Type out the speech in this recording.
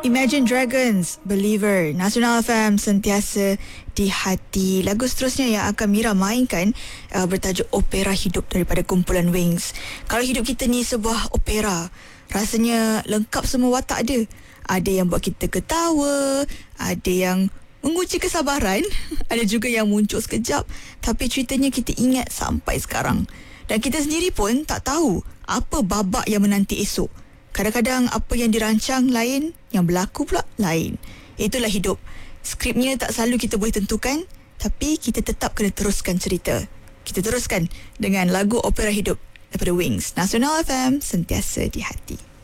Imagine Dragons, Believer, Nasional FM sentiasa di hati. Lagu seterusnya yang akan Mira mainkan bertajuk Opera Hidup daripada kumpulan Wings. Kalau hidup kita ni sebuah opera, rasanya lengkap semua watak dia. Ada yang buat kita ketawa, ada yang menguji kesabaran, ada juga yang muncul sekejap tapi ceritanya kita ingat sampai sekarang. Dan kita sendiri pun tak tahu apa babak yang menanti esok. Kadang-kadang apa yang dirancang lain, yang berlaku pula lain. Itulah hidup. Skripnya tak selalu kita boleh tentukan, tapi kita tetap kena teruskan cerita. Kita teruskan dengan lagu Opera Hidup daripada Wings. Nasional FM, sentiasa di hati.